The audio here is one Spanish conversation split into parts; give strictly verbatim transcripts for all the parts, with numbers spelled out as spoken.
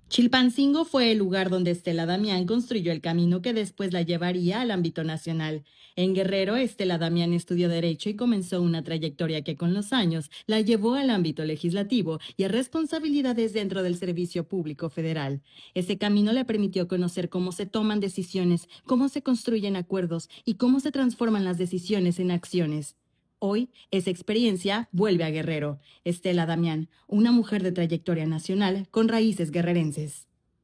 Chilpancingo fue el lugar donde Estela Damián construyó el camino que después la llevaría al ámbito nacional. En Guerrero, Estela Damián estudió Derecho y comenzó una trayectoria que con los años la llevó al ámbito legislativo y a responsabilidades dentro del Servicio Público Federal. Ese camino le permitió conocer cómo se toman decisiones, cómo se construyen acuerdos y cómo se transforman las decisiones en acciones. Hoy, esa experiencia vuelve a Guerrero. Estela Damián, una mujer de trayectoria nacional con raíces guerrerenses.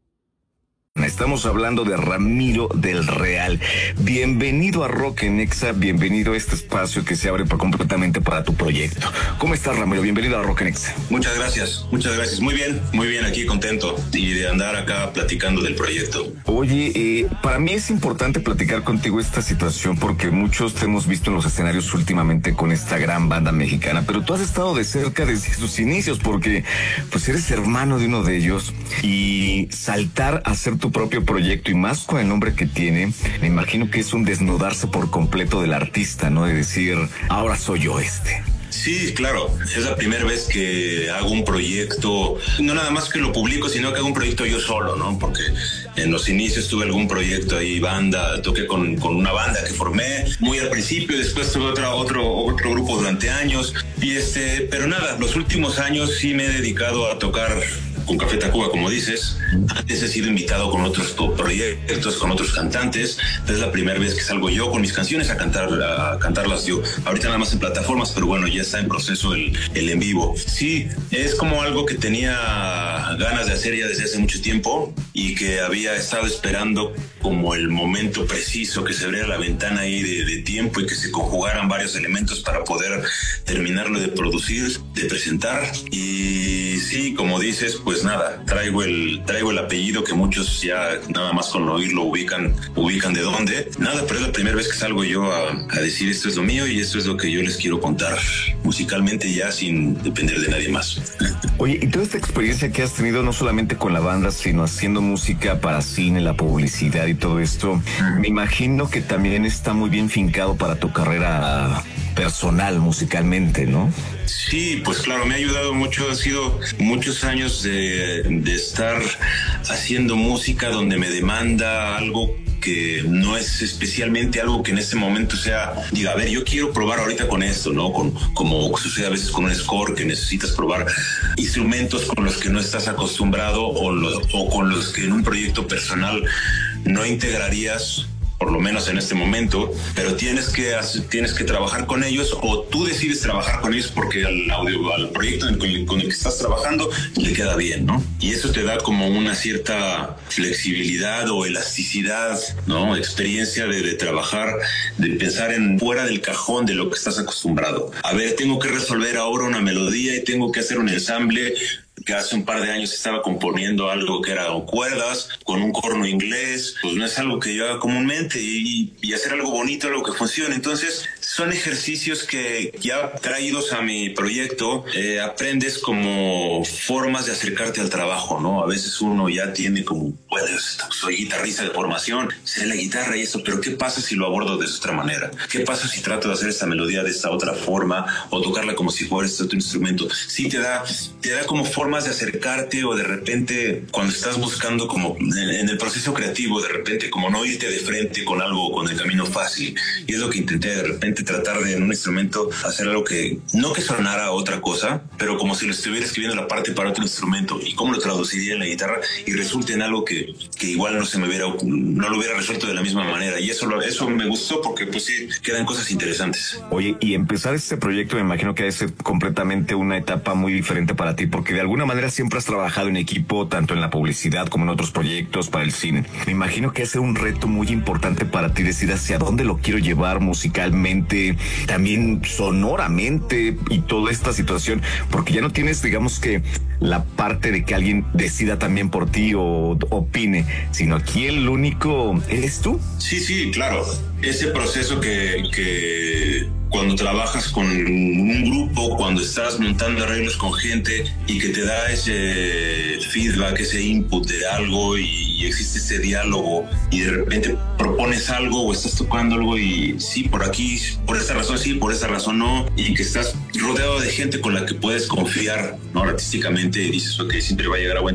Estamos hablando de Ramiro del Real. Bienvenido a Rock en Exa, bienvenido a este espacio que se abre para, completamente para tu proyecto. ¿Cómo estás, Ramiro? Bienvenido a Rock en Exa. Muchas gracias, muchas gracias. Muy bien, muy bien, aquí contento y de andar acá platicando del proyecto. Oye, eh, para mí es importante platicar contigo esta situación porque muchos te hemos visto en los escenarios últimamente con esta gran banda mexicana, pero tú has estado de cerca desde sus inicios porque pues eres hermano de uno de ellos y saltar a hacer tu propio proyecto y más con el nombre que tiene, me imagino que es un desnudarse por completo del artista, ¿no? De decir, ahora soy yo este. Sí, claro, es la primera vez que hago un proyecto, no nada más que lo publico, sino que hago un proyecto yo solo, ¿no? Porque en los inicios tuve algún proyecto ahí, banda, toqué con, con una banda que formé muy al principio, después tuve otro, otro, otro grupo durante años, y este, pero nada, los últimos años sí me he dedicado a tocar con Café Tacuba, como dices. Antes he sido invitado con otros proyectos, con otros cantantes. Es la primera vez que salgo yo con mis canciones a cantar, a cantarlas yo. Ahorita nada más en plataformas, pero bueno, ya está en proceso el, el en vivo. Sí, es como algo que tenía ganas de hacer ya desde hace mucho tiempo y que había estado esperando como el momento preciso, que se abriera la ventana ahí de, de tiempo y que se conjugaran varios elementos para poder terminarlo de producir, de presentar. Y sí, como dices, pues nada, traigo el traigo el apellido que muchos ya nada más con oírlo ubican ubican de dónde. Nada, pero es la primera vez que salgo yo a, a decir esto es lo mío y esto es lo que yo les quiero contar musicalmente ya sin depender de nadie más. Oye, y toda esta experiencia que has tenido no solamente con la banda, sino haciendo música para cine, la publicidad y todo esto, me imagino que también está muy bien fincado para tu carrera personal musicalmente, ¿no? Sí, pues claro, me ha ayudado mucho, ha sido muchos años de, de estar haciendo música donde me demanda algo que no es especialmente algo que en este momento sea, diga, a ver, yo quiero probar ahorita con esto, ¿no? Con, como sucede a veces con un score, que necesitas probar instrumentos con los que no estás acostumbrado o, lo, o con los que en un proyecto personal no integrarías, por lo menos en este momento, pero tienes que tienes que trabajar con ellos o tú decides trabajar con ellos porque al audio, al proyecto con el, con el que estás trabajando le queda bien, ¿no? Y eso te da como una cierta flexibilidad o elasticidad, ¿no? Experiencia de, de trabajar, de pensar en fuera del cajón de lo que estás acostumbrado. A ver, tengo que resolver ahora una melodía y tengo que hacer un ensamble que hace un par de años estaba componiendo algo que era cuerdas con un corno inglés, pues no es algo que yo haga comúnmente y, y hacer algo bonito, algo que funcione. Entonces son ejercicios que ya traídos a mi proyecto, eh, aprendes como formas de acercarte al trabajo, ¿no? A veces uno ya tiene como, bueno, soy guitarrista de formación, sé la guitarra y eso, pero ¿qué pasa si lo abordo de otra manera? ¿Qué pasa si trato de hacer esta melodía de esta otra forma o tocarla como si fuera este otro instrumento? Sí te da, te da como formas de acercarte o de repente cuando estás buscando como en, en el proceso creativo, de repente como no irte de frente con algo, con el camino fácil. Y es lo que intenté, de repente tratar de en un instrumento hacer algo que no que sonara otra cosa, pero como si lo estuviera escribiendo la parte para otro instrumento y cómo lo traduciría en la guitarra y resulte en algo que, que igual no se me hubiera, no lo hubiera resuelto de la misma manera. Y eso, eso me gustó porque pues sí, quedan cosas interesantes. Oye, y empezar este proyecto me imagino que es completamente una etapa muy diferente para ti porque de alguna manera siempre has trabajado en equipo, tanto en la publicidad como en otros proyectos para el cine. Me imagino que es un reto muy importante para ti decir hacia dónde lo quiero llevar musicalmente, también sonoramente y toda esta situación, porque ya no tienes, digamos que, la parte de que alguien decida también por ti o opine, sino aquí el único eres tú. Sí, sí, claro. Ese proceso que, que cuando trabajas con un grupo, cuando estás montando arreglos con gente y que te da ese feedback, ese input de algo y, y existe ese diálogo y de repente propones algo o estás tocando algo y sí, por aquí, por esta razón sí, por esta razón no, y que estás rodeado de gente con la que puedes confiar, ¿no? Artísticamente y dices, ok, siempre va a llegar a buen